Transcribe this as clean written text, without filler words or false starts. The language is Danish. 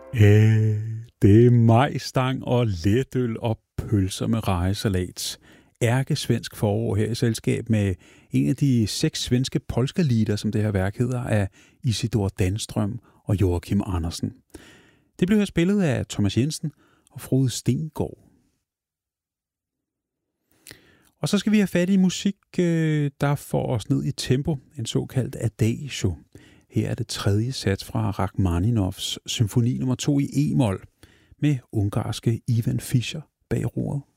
Det er majstang og letøl og pølser med rejesalat. Ærkesvensk forår her i selskab med en af de 6 svenske polska-lieder, som det her værk hedder, af Isidor Danstrøm og Joakim Andersen. Det blev her spillet af Thomas Jensen og Frode Stengård. Og så skal vi have fat i musik, der får os ned i tempo, en såkaldt adagio. Her er det 3. sats fra Rachmaninoffs symfoni nummer 2 i e-mol med ungarske Ivan Fischer bag roret.